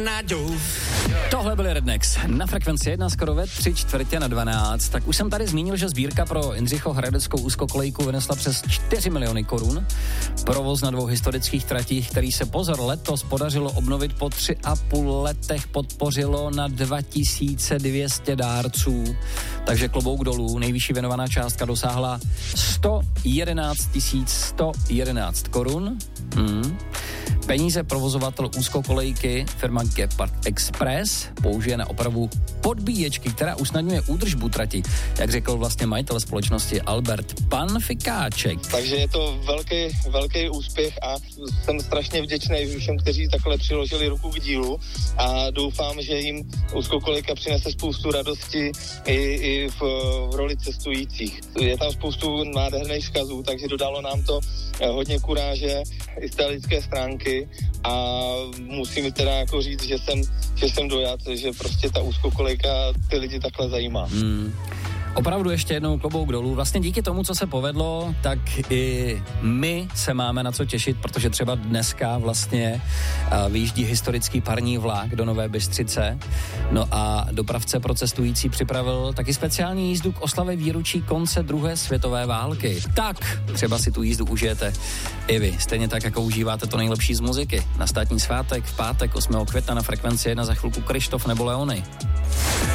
Tohle byly Rednecks na frekvenci 1 skoro ve 3:45. Tak už jsem tady zmínil, že sbírka pro Jindřichohradeckou úzkokolejku vynesla přes 4 miliony korun. Provoz na 2 historických tratích, který se letos podařilo obnovit po 3,5 letech, podpořilo na 2200 dárců. Takže klobouk dolů, nejvyšší věnovaná částka dosáhla 111 111 korun. Peníze provozovatel úzkokolejky firma Gepard Express použije na opravu podbíječky, která usnadňuje údržbu trati, jak řekl vlastně majitel společnosti Albert Pan Fikáček. Takže je to velký úspěch a jsem strašně vděčný všem, kteří takhle přiložili ruku k dílu a doufám, že jim úzkokolejka přinese spoustu radosti i v roli cestujících. Je tam spoustu nádherných vzkazů, takže dodalo nám to hodně kuráže i z té lidské stránky a musím teda jako říct, že jsem dojat, že prostě ta úzkokolejka ty lidi takhle zajímá. Opravdu ještě jednou klobouk dolů. Vlastně díky tomu, co se povedlo, tak i my se máme na co těšit, protože třeba dneska vlastně vyjíždí historický parní vlak do Nové Bystřice. No a dopravce pro cestující připravil taky speciální jízdu k oslavě výročí konce druhé světové války. Tak třeba si tu jízdu užijete i vy. Stejně tak, jako užíváte to nejlepší z muziky. Na státní svátek v pátek 8. května na frekvenci 1 za chvilku Krištof nebo Leony.